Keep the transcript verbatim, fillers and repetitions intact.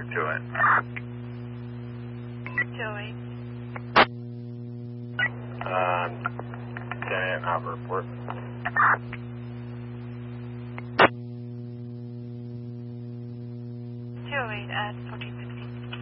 Joey. Joey. Um, Lieutenant Alpha report. Joey at fourteen sixty.